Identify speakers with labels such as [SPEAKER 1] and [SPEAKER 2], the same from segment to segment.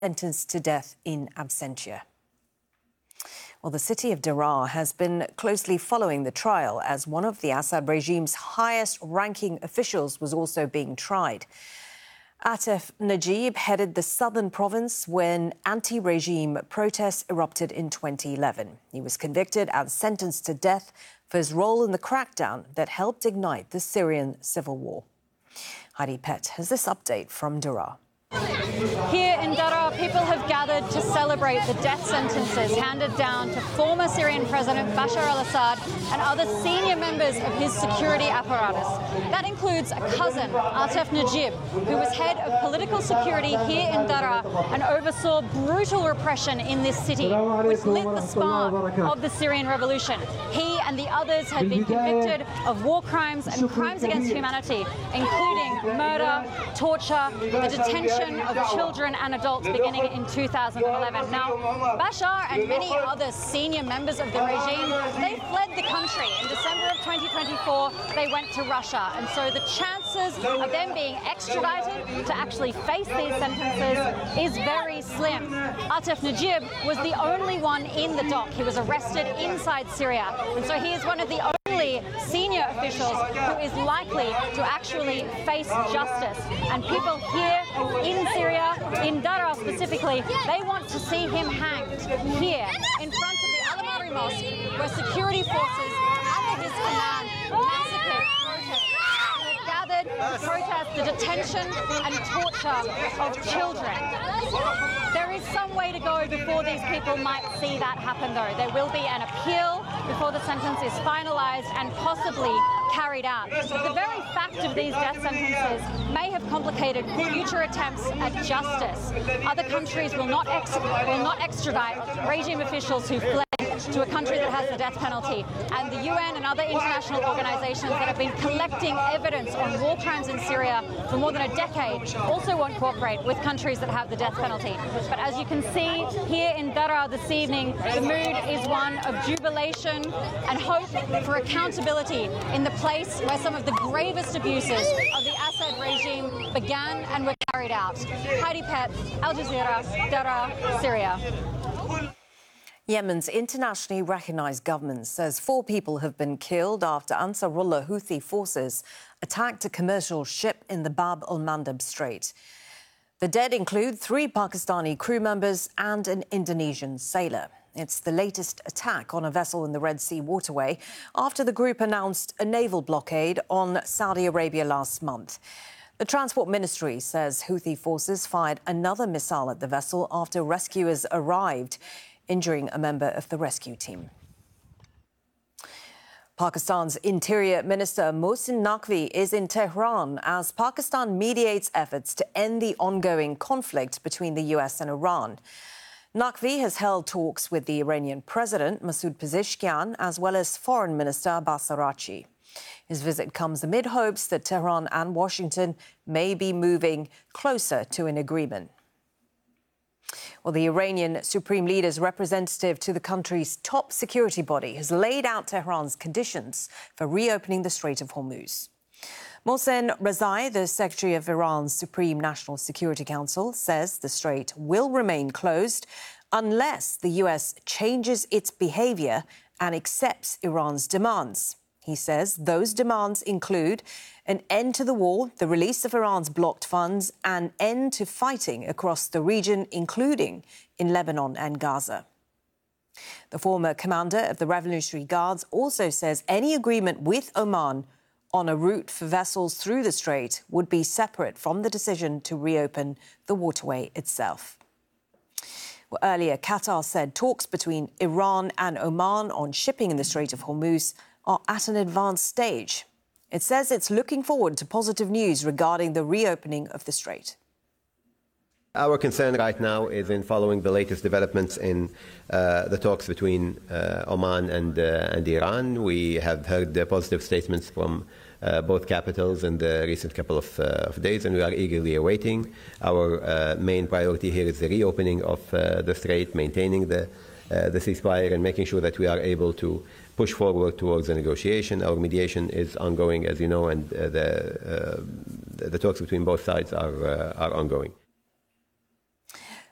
[SPEAKER 1] sentenced to death in absentia. Well, the city of Daraa has been closely following the trial as one of the Assad regime's highest-ranking officials was also being tried. Atef Najib headed the southern province when anti-regime protests erupted in 2011. He was convicted and sentenced to death for his role in the crackdown that helped ignite the Syrian civil war. Heidi Pett has this update from Daraa.
[SPEAKER 2] Here in Daraa, people have gathered to celebrate the death sentences handed down to former Syrian President Bashar al-Assad and other senior members of his security apparatus. That includes a cousin, Atef Najib, who was head of political security here in Daraa and oversaw brutal repression in this city, which lit the spark of the Syrian revolution. He and the others had been convicted of war crimes and crimes against humanity, including murder, torture, the detention of children and adults beginning in 2011. Now, Bashar and many other senior members of the regime, they fled the country. In December of 2024, they went to Russia. And so the chances of them being extradited to actually face these sentences is very slim. Atef Najib was the only one in the dock. He was arrested inside Syria. And so he is one of the only senior officials who is likely to actually face justice. And people here in Syria, in Daraa specifically, they want to see him hanged here in front of the Al-Amari Mosque, where security forces under his command massacred protesters who had gathered to protest the detention and torture of children. There is some way to go before these people might see that happen, though. There will be an appeal before the sentence is finalised and possibly carried out. The very fact of these death sentences may have complicated future attempts at justice. Other countries will not extradite regime officials who fled to a country that has the death penalty. And the UN and other international organisations that have been collecting evidence on war crimes in Syria for more than a decade also won't cooperate with countries that have the death penalty. But as you can see here in Daraa this evening, the mood is one of jubilation and hope for accountability in the place where some of the gravest abuses of the Assad regime began and were carried out. Heidi Pett, Al Jazeera, Daraa, Syria.
[SPEAKER 1] Yemen's internationally recognised government says 4 people have been killed after Ansarullah Houthi forces attacked a commercial ship in the Bab al-Mandab Strait. The dead include 3 Pakistani crew members and an Indonesian sailor. It's the latest attack on a vessel in the Red Sea waterway after the group announced a naval blockade on Saudi Arabia last month. The Transport Ministry says Houthi forces fired another missile at the vessel after rescuers arrived, injuring a member of the rescue team. Pakistan's Interior Minister Mohsin Naqvi is in Tehran as Pakistan mediates efforts to end the ongoing conflict between the US and Iran. Naqvi has held talks with the Iranian President Masoud Pezeshkian as well as Foreign Minister Abbas Araghchi. His visit comes amid hopes that Tehran and Washington may be moving closer to an agreement. Well, the Iranian Supreme Leader's representative to the country's top security body has laid out Tehran's conditions for reopening the Strait of Hormuz. Mohsen Rezai, the Secretary of Iran's Supreme National Security Council, says the strait will remain closed unless the US changes its behaviour and accepts Iran's demands. He says those demands include an end to the war, the release of Iran's blocked funds, and end to fighting across the region, including in Lebanon and Gaza. The former commander of the Revolutionary Guards also says any agreement with Oman on a route for vessels through the strait would be separate from the decision to reopen the waterway itself. Well, earlier, Qatar said talks between Iran and Oman on shipping in the Strait of Hormuz are at an advanced stage. It says it's looking forward to positive news regarding the reopening of the strait.
[SPEAKER 3] Our concern right now is in following the latest developments in the talks between Oman and Iran. We have heard positive statements from both capitals in the recent couple of days, and we are eagerly awaiting. Our main priority here is the reopening of the strait, maintaining the ceasefire and making sure that we are able to push forward towards a negotiation. Our mediation is ongoing, as you know, and the talks between both sides are ongoing.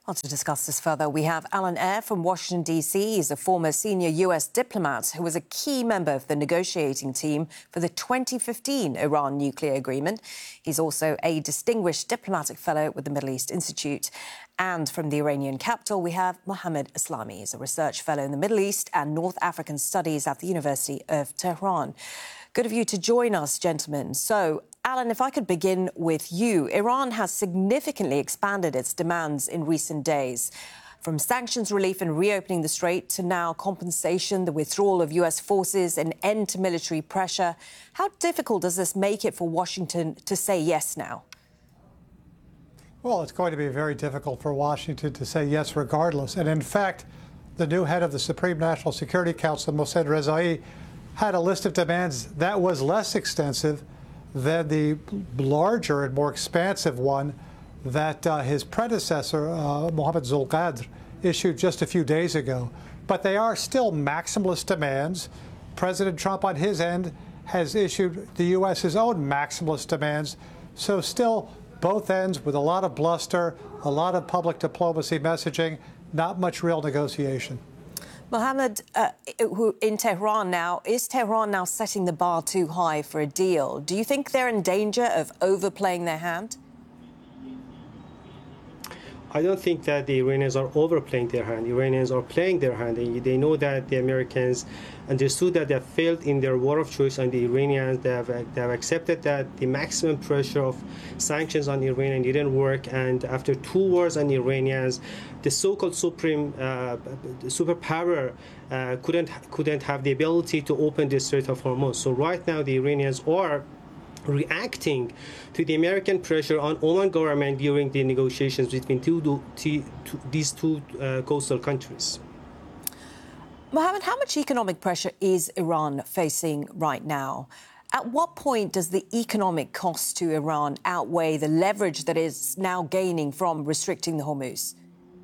[SPEAKER 1] Well, to discuss this further, we have Alan Eyre from Washington, D.C. He's a former senior U.S. diplomat who was a key member of the negotiating team for the 2015 Iran nuclear agreement. He's also a distinguished diplomatic fellow with the Middle East Institute. And from the Iranian capital, we have Mohammad Eslami. He's a research fellow in the Middle East and North African Studies at the University of Tehran. Good of you to join us, gentlemen. So, Alan, if I could begin with you. Iran has significantly expanded its demands in recent days, from sanctions relief and reopening the strait to now compensation, the withdrawal of US forces, an end to military pressure. How difficult does this make it for Washington to say yes now?
[SPEAKER 4] Well, it's going to be very difficult for Washington to say yes regardless. And in fact, the new head of the Supreme National Security Council, Mohsen Rezai, had a list of demands that was less extensive than the larger and more expansive one that his predecessor, Mohammad Zolqadr, issued just a few days ago. But they are still maximalist demands. President Trump, on his end, has issued the U.S. his own maximalist demands. So still both ends with a lot of bluster, a lot of public diplomacy messaging, not much real negotiation.
[SPEAKER 1] Mohammed, in Tehran now, is Tehran now setting the bar too high for a deal? Do you think they're in danger of overplaying their hand?
[SPEAKER 5] I don't think that the Iranians are overplaying their hand. Iranians are playing their hand. They know that the Americans understood that they have failed in their war of choice on the Iranians. They have accepted that the maximum pressure of sanctions on Iran didn't work. And after 2 wars on the Iranians, the so-called supreme superpower couldn't have the ability to open the Strait of Hormuz. So right now, the Iranians are reacting to the American pressure on Oman government during the negotiations between these two coastal countries.
[SPEAKER 1] Mohammed, how much economic pressure is Iran facing right now? At what point does the economic cost to Iran outweigh the leverage that is now gaining from restricting the Hormuz?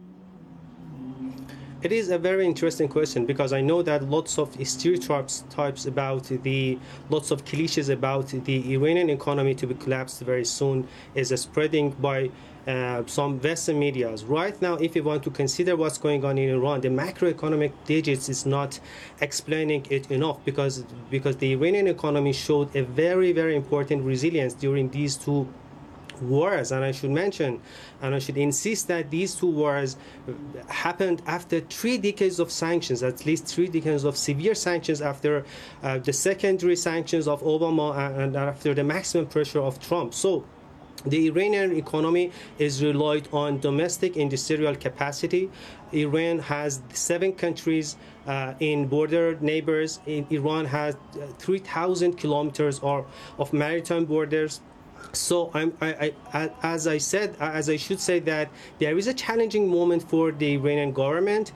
[SPEAKER 5] It is a very interesting question because I know that lots of stereotypes about lots of cliches about the Iranian economy to be collapsed very soon is spreading by some Western medias. Right now, if you want to consider what's going on in Iran, the macroeconomic digits is not explaining it enough because the Iranian economy showed a very, very important resilience during these 2 wars, and I should mention and I should insist that these 2 wars happened after 3 decades of sanctions, at least 3 decades of severe sanctions after the secondary sanctions of Obama and after the maximum pressure of Trump. So the Iranian economy is relied on domestic industrial capacity. Iran has 7 countries in border neighbors. Iran has 3,000 kilometers of maritime borders. So as I should say that there is a challenging moment for the Iranian government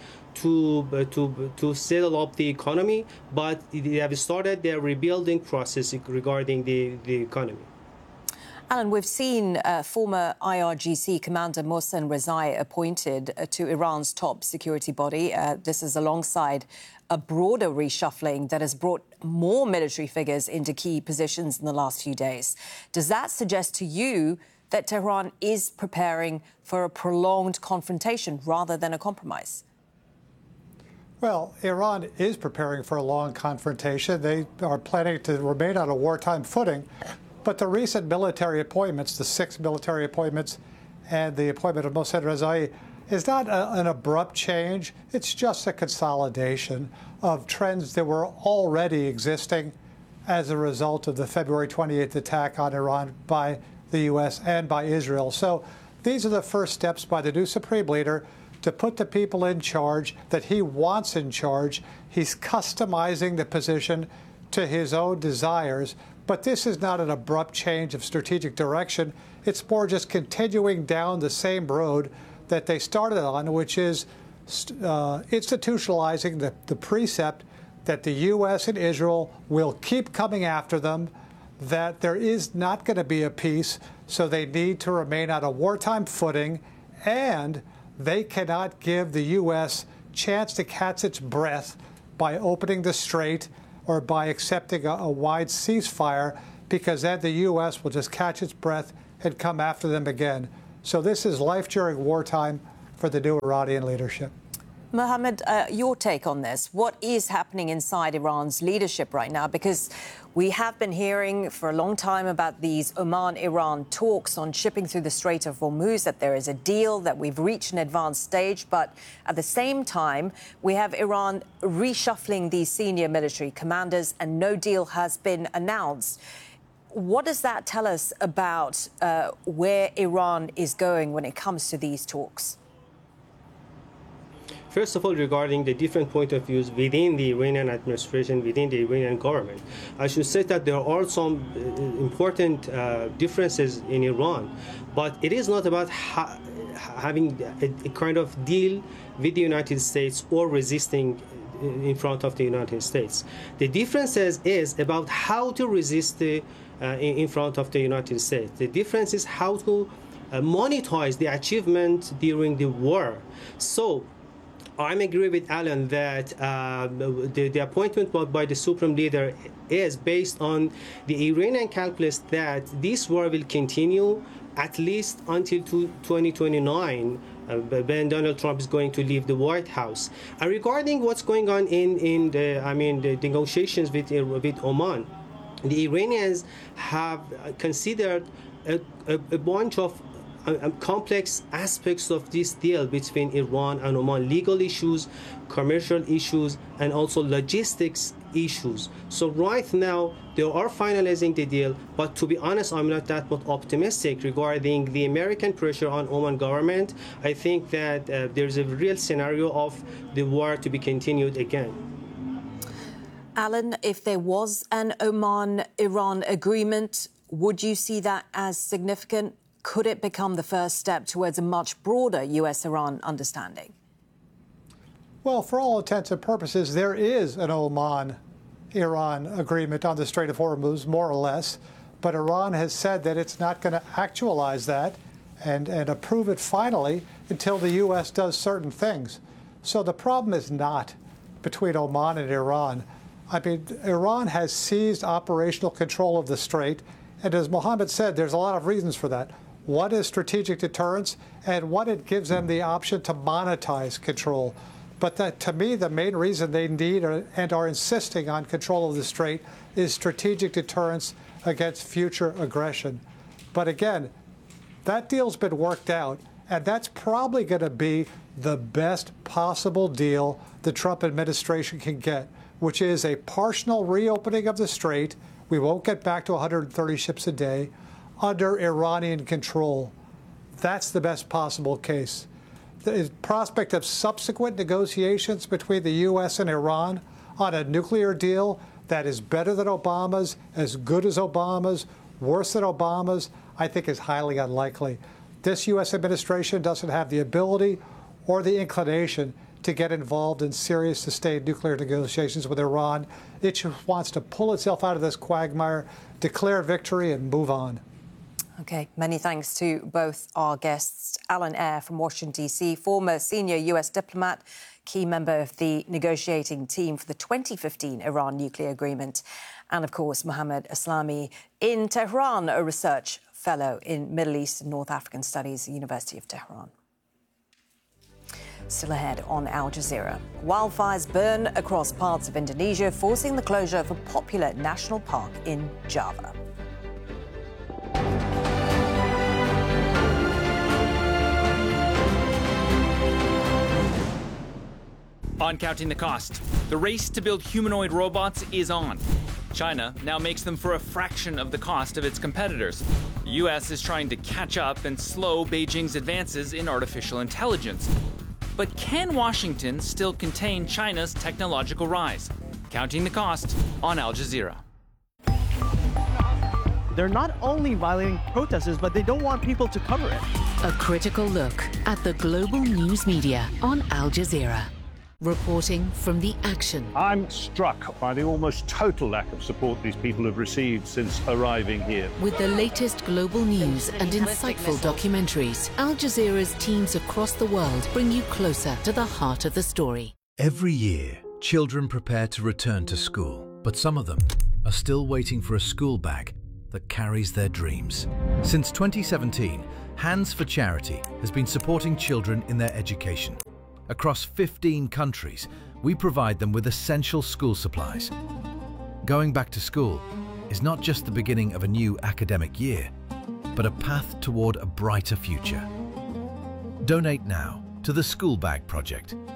[SPEAKER 5] to settle up the economy, but they have started their rebuilding process regarding the economy.
[SPEAKER 1] Alan, we've seen former IRGC Commander Mohsen Rezai appointed to Iran's top security body. This is alongside a broader reshuffling that has brought more military figures into key positions in the last few days. Does that suggest to you that Tehran is preparing for a prolonged confrontation rather than a compromise?
[SPEAKER 4] Well, Iran is preparing for a long confrontation. They are planning to remain on a wartime footing. But the recent military appointments, the 6 military appointments and the appointment of Mohsen Rezai, is not an abrupt change. It's just a consolidation of trends that were already existing as a result of the February 28th attack on Iran by the U.S. and by Israel. So these are the first steps by the new supreme leader to put the people in charge that he wants in charge. He's customizing the position to his own desires. But this is not an abrupt change of strategic direction. It's more just continuing down the same road that they started on, which is institutionalizing the precept that the U.S. and Israel will keep coming after them, that there is not going to be a peace, so they need to remain on a wartime footing, and they cannot give the U.S. chance to catch its breath by opening the strait or by accepting a wide ceasefire, because then the U.S. will just catch its breath and come after them again. So this is life during wartime for the new Iranian leadership.
[SPEAKER 1] Mohammed, your take on this. What is happening inside Iran's leadership right now? Because we have been hearing for a long time about these Oman-Iran talks on shipping through the Strait of Hormuz, that there is a deal, that we've reached an advanced stage. But at the same time, we have Iran reshuffling these senior military commanders and no deal has been announced. What does that tell us about where Iran is going when it comes to these talks?
[SPEAKER 5] First of all, regarding the different point of views within the Iranian administration, within the Iranian government, I should say that there are some important differences in Iran, but it is not about having a kind of deal with the United States or resisting in front of the United States. The differences is about how to resist in front of the United States. The difference is how to monetize the achievement during the war. So I agree with Alan that the appointment by the Supreme Leader is based on the Iranian calculus that this war will continue at least until 2029, when Donald Trump is going to leave the White House. And regarding what's going on in the negotiations with Oman, the Iranians have considered a bunch of complex aspects of this deal between Iran and Oman: legal issues, commercial issues, and also logistics issues. So right now they are finalizing the deal, but to be honest, I'm not that much optimistic regarding the American pressure on Oman government. I think that there's a real scenario of the war to be continued again.
[SPEAKER 1] Alan, if there was an Oman-Iran agreement, would you see that as significant? Could it become the first step towards a much broader US-Iran understanding?
[SPEAKER 4] Well, for all intents and purposes, there is an Oman-Iran agreement on the Strait of Hormuz, more or less. But Iran has said that it's not going to actualize that and approve it finally until the U.S. does certain things. So the problem is not between Oman and Iran. I mean, Iran has seized operational control of the strait. And as Mohammed said, there's a lot of reasons for that. One is strategic deterrence, and one, it gives them the option to monetize control. But that, to me, the main reason they need and are insisting on control of the strait is strategic deterrence against future aggression. But again, that deal's been worked out, and that's probably going to be the best possible deal the Trump administration can get, which is a partial reopening of the strait. We won't get back to 130 ships a day under Iranian control. That's the best possible case. The prospect of subsequent negotiations between the U.S. and Iran on a nuclear deal that is better than Obama's, as good as Obama's, worse than Obama's, I think is highly unlikely. This U.S. administration doesn't have the ability or the inclination to get involved in serious, sustained nuclear negotiations with Iran. It just wants to pull itself out of this quagmire, declare victory, and move on.
[SPEAKER 1] OK, many thanks to both our guests. Alan Eyre from Washington, D.C., former senior U.S. diplomat, key member of the negotiating team for the 2015 Iran nuclear agreement. And, of course, Mohammed Aslami in Tehran, a research fellow in Middle East and North African Studies at the University of Tehran. Still ahead on Al Jazeera. Wildfires burn across parts of Indonesia, forcing the closure of a popular national park in Java.
[SPEAKER 6] On Counting the Cost, the race to build humanoid robots is on. China now makes them for a fraction of the cost of its competitors. The U.S. is trying to catch up and slow Beijing's advances in artificial intelligence. But can Washington still contain China's technological rise? Counting the Cost on Al Jazeera.
[SPEAKER 7] They're not only violating protesters, but they don't want people to cover it.
[SPEAKER 8] A critical look at the global news media on Al Jazeera. Reporting from the action.
[SPEAKER 9] I'm struck by the almost total lack of support these people have received since arriving here.
[SPEAKER 8] With the latest global news and insightful documentaries, Al Jazeera's teams across the world bring you closer to the heart of the story.
[SPEAKER 10] Every year, children prepare to return to school, but some of them are still waiting for a school bag that carries their dreams. Since 2017, Hands for Charity has been supporting children in their education. Across 15 countries, we provide them with essential school supplies. Going back to school is not just the beginning of a new academic year, but a path toward a brighter future. Donate now to the School Bag Project.